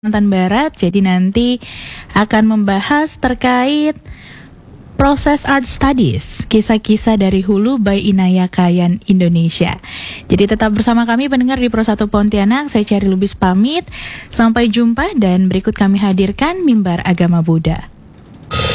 Kalimantan Barat. Jadi nanti akan membahas terkait proses art studies, kisah-kisah dari hulu by Inaya Kayan Indonesia. Jadi tetap bersama kami pendengar di Pro 1 Pontianak. Saya Ceri Lubis pamit. Sampai jumpa dan berikut kami hadirkan Mimbar Agama Buddha.